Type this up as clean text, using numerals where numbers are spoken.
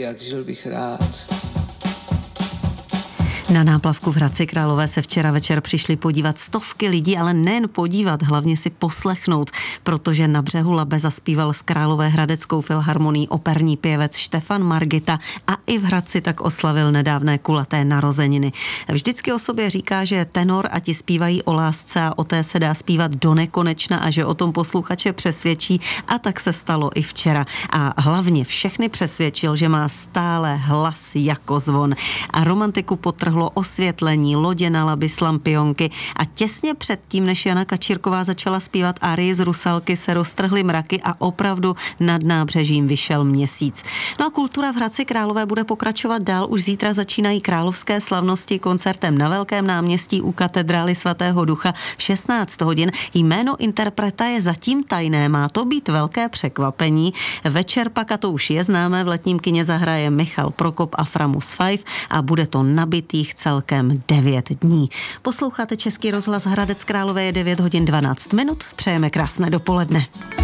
jak žil bych rád. Na náplavku v Hradci Králové se včera večer přišli podívat stovky lidí, ale nejen podívat, hlavně si poslechnout, protože na břehu Labe zaspíval z Královéhradeckou filharmonií operní pěvec Štefan Margita a i v Hradci tak oslavil nedávné kulaté narozeniny. Vždycky o sobě říká, že je tenor a ti zpívají o lásce a o té se dá zpívat do nekonečna a že o tom posluchače přesvědčí, a tak se stalo i včera. A hlavně všechny přesvědčil, že má stále hlas jako zvon. A romantiku potrhlo osvětlení, lodě na Labi s lampionky a těsně předtím, než Jana Kačírková začala zpívat árii z Rusalky, se roztrhly mraky a opravdu nad nábřežím vyšel měsíc. No a kultura v Hradci Králové bude pokračovat dál. Už zítra začínají královské slavnosti koncertem na Velkém náměstí u katedrály svatého Ducha v 16 hodin. Jméno interpreta je zatím tajné, má to být velké překvapení. Večer pak, a to už je známé, v Letním kině zahraje Michal Prokop a Framus 5 a bude to nabitých celkem 9 dní. Posloucháte Český rozhlas, Hradec Králové, je 9 hodin 12 minut. Přejeme krásné dopoledne.